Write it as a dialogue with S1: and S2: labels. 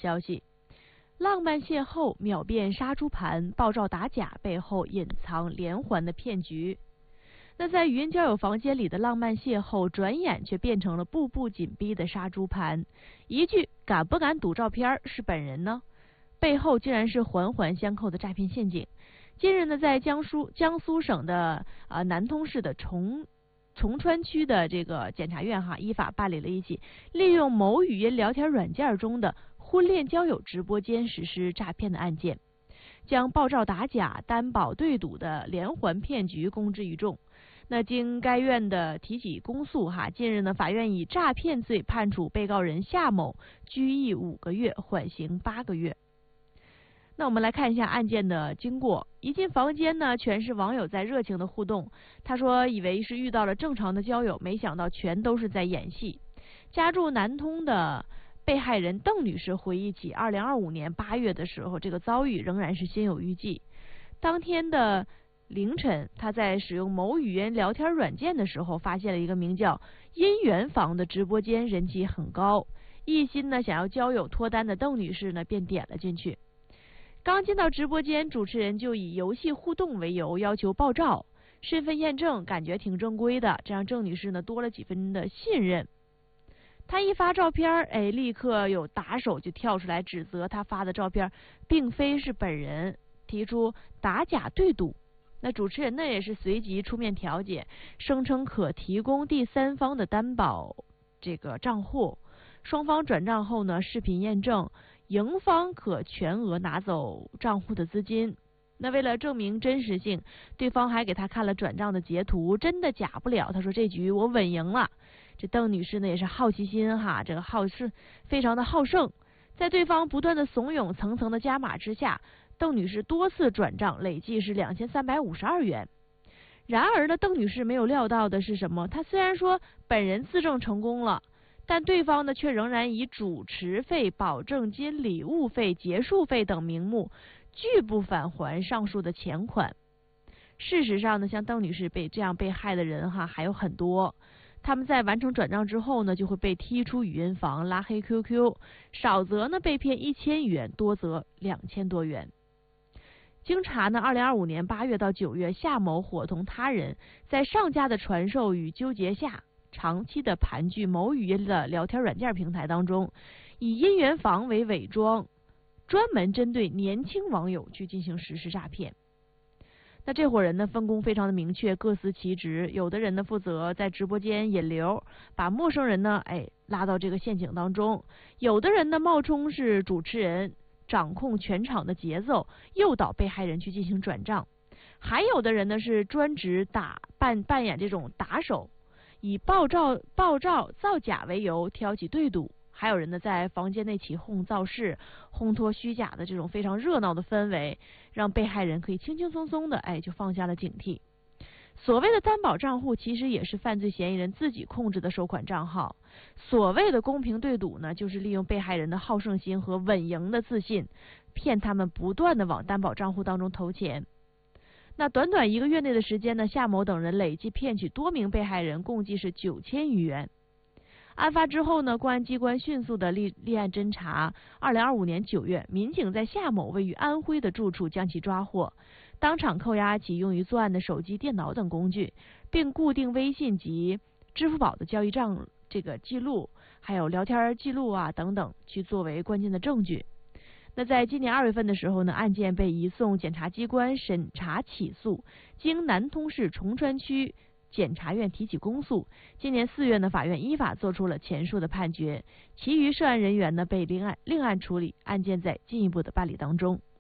S1: 消息。浪漫邂逅，秒变杀猪盘，爆照打假背后隐藏连环的骗局。那在语音交友房间里的浪漫邂逅，转眼却变成了步步紧逼的杀猪盘。一句敢不敢赌照片是本人呢？背后竟然是环环相扣的诈骗陷阱。近日呢，在江苏省的南通市的崇川区的这个检察院依法办理了一起利用某语音聊天软件中的婚恋交友直播间实施诈骗的案件，将爆照打假、担保对赌的连环骗局公之于众。那经该院的提起公诉近日呢，法院以诈骗罪判处被告人夏某拘役5个月，缓刑8个月。那我们来看一下案件的经过。一进房间呢，全是网友在热情的互动。他说以为是遇到了正常的交友，没想到全都是在演戏。家住南通的被害人邓女士回忆起2025年8月的时候，这个遭遇仍然是心有余悸。当天的凌晨，她在使用某语音聊天软件的时候，发现了一个名叫姻缘房的直播间，人气很高。一心呢想要交友脱单的邓女士呢，便点了进去。刚进到直播间，主持人就以游戏互动为由要求爆照、身份验证，感觉挺正规的，这让郑女士呢多了几分的信任。她一发照片，立刻有打手就跳出来指责她发的照片并非是本人，提出打假对赌。那主持人呢也是随即出面调解，声称可提供第三方的担保这个账户，双方转账后呢视频验证，赢方可全额拿走账户的资金。那为了证明真实性，对方还给他看了转账的截图，真的假不了。他说这局我稳赢了。这邓女士呢也是好奇心这个是非常的好胜，在对方不断的怂恿、层层的加码之下，邓女士多次转账，累计是2352元。然而呢，邓女士没有料到的是什么？她虽然说本人自证成功了，但对方呢却仍然以主持费、保证金、礼物费、结束费等名目拒不返还上述的钱款。事实上呢，像邓女士这样被害的人还有很多。他们在完成转账之后呢，就会被踢出语音房、拉黑 QQ， 少则呢被骗1000元，多则2000多元。经查呢，2025年8月到9月，夏某伙同他人在上家的传授与纠结下，长期的盘踞某语音的聊天软件平台当中，以姻缘房为伪装，专门针对年轻网友去进行实施诈骗。那这伙人呢分工非常的明确，各司其职。有的人呢负责在直播间引流，把陌生人呢拉到这个陷阱当中；有的人呢冒充是主持人，掌控全场的节奏，诱导被害人去进行转账；还有的人呢是专职扮演这种打手，以爆照造假为由挑起对赌。还有人呢在房间内起哄造势，烘托虚假的这种非常热闹的氛围，让被害人可以轻轻松松的就放下了警惕。所谓的担保账户其实也是犯罪嫌疑人自己控制的收款账号。所谓的公平对赌呢，就是利用被害人的好胜心和稳赢的自信，骗他们不断的往担保账户当中投钱。那短短1个月内的时间呢，夏某等人累计骗取多名被害人，共计是9000余元。案发之后呢，公安机关迅速的立案侦查。2025年9月，民警在夏某位于安徽的住处将其抓获，当场扣押其用于作案的手机、电脑等工具，并固定微信及支付宝的交易账这个记录，还有聊天记录等等，去作为关键的证据。那在今年2月份的时候呢，案件被移送检察机关审查起诉，经南通市崇川区检察院提起公诉。今年4月呢，法院依法作出了前述的判决，其余涉案人员呢被另案处理，案件在进一步的办理当中。